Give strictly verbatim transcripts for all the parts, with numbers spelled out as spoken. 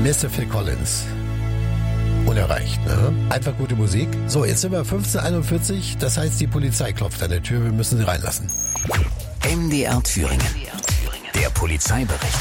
Mister Phil Collins. Unerreicht, ne? Einfach gute Musik. So, jetzt sind wir fünfzehn Uhr einundvierzig, das heißt, die Polizei klopft an der Tür, wir müssen sie reinlassen. M D R Thüringen. Der Polizeibericht.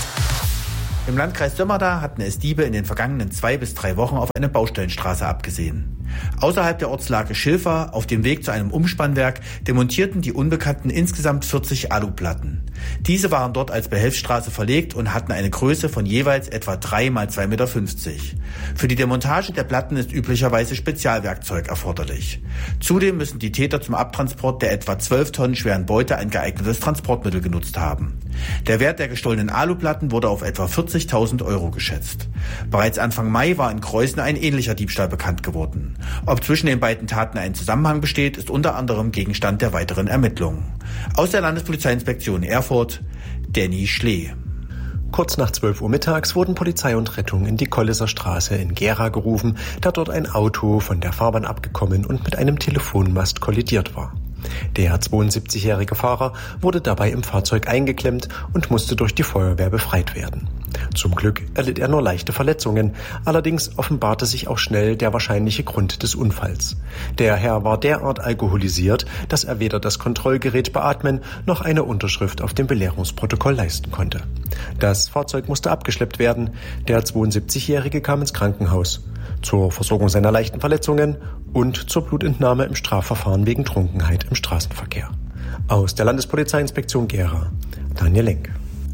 Im Landkreis Sömmerda hatten es Diebe in den vergangenen zwei bis drei Wochen auf eine Baustellenstraße abgesehen. Außerhalb der Ortslage Schilfer, auf dem Weg zu einem Umspannwerk, demontierten die Unbekannten insgesamt vierzig Aluplatten. Diese waren dort als Behelfsstraße verlegt und hatten eine Größe von jeweils etwa drei mal zwei Meter fünfzig. Für die Demontage der Platten ist üblicherweise Spezialwerkzeug erforderlich. Zudem müssen die Täter zum Abtransport der etwa zwölf Tonnen schweren Beute ein geeignetes Transportmittel genutzt haben. Der Wert der gestohlenen Aluplatten wurde auf etwa vierzigtausend Euro geschätzt. Bereits Anfang Mai war in Kreußen ein ähnlicher Diebstahl bekannt geworden. Ob zwischen den beiden Taten ein Zusammenhang besteht, ist unter anderem Gegenstand der weiteren Ermittlungen. Aus der Landespolizeiinspektion Erfurt, Danny Schlee. Kurz nach zwölf Uhr mittags wurden Polizei und Rettung in die Kolliser Straße in Gera gerufen, da dort ein Auto von der Fahrbahn abgekommen und mit einem Telefonmast kollidiert war. Der zweiundsiebzigjährige Fahrer wurde dabei im Fahrzeug eingeklemmt und musste durch die Feuerwehr befreit werden. Zum Glück erlitt er nur leichte Verletzungen, allerdings offenbarte sich auch schnell der wahrscheinliche Grund des Unfalls. Der Herr war derart alkoholisiert, dass er weder das Kontrollgerät beatmen noch eine Unterschrift auf dem Belehrungsprotokoll leisten konnte. Das Fahrzeug musste abgeschleppt werden. Der zweiundsiebzigjährige kam ins Krankenhaus zur Versorgung seiner leichten Verletzungen und zur Blutentnahme im Strafverfahren wegen Trunkenheit im Straßenverkehr. Aus der Landespolizeiinspektion Gera, Daniel Lenk.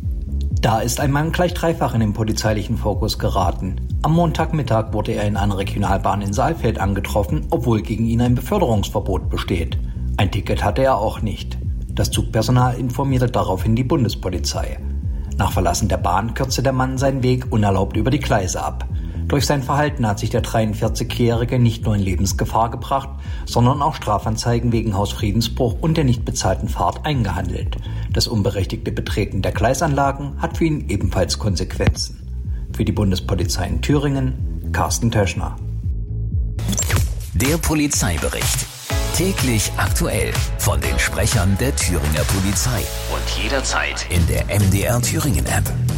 Da ist ein Mann gleich dreifach in den polizeilichen Fokus geraten. Am Montagmittag wurde er in einer Regionalbahn in Saalfeld angetroffen, obwohl gegen ihn ein Beförderungsverbot besteht. Ein Ticket hatte er auch nicht. Das Zugpersonal informierte daraufhin die Bundespolizei. Nach Verlassen der Bahn kürzte der Mann seinen Weg unerlaubt über die Gleise ab. Durch sein Verhalten hat sich der dreiundvierzigjährige nicht nur in Lebensgefahr gebracht, sondern auch Strafanzeigen wegen Hausfriedensbruch und der nicht bezahlten Fahrt eingehandelt. Das unberechtigte Betreten der Gleisanlagen hat für ihn ebenfalls Konsequenzen. Für die Bundespolizei in Thüringen, Carsten Töschner. Der Polizeibericht. Täglich aktuell von den Sprechern der Thüringer Polizei und jederzeit in der M D R Thüringen App.